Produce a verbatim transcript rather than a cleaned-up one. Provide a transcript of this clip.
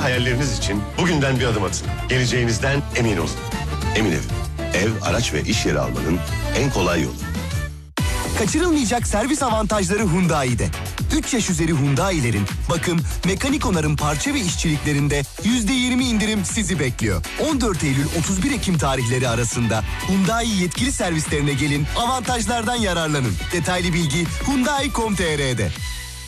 hayalleriniz için bugünden bir adım atın. Geleceğinizden emin olun. Emin Ev. Ev, araç ve iş yeri almanın en kolay yolu. Kaçırılmayacak servis avantajları Hyundai'de. üç yaş üzeri Hyundai'lerin bakım, mekanik onarım parça ve işçiliklerinde yüzde yirmi indirim sizi bekliyor. on dört Eylül otuz bir Ekim tarihleri arasında Hyundai yetkili servislerine gelin, avantajlardan yararlanın. Detaylı bilgi hyundai nokta com nokta tr'de.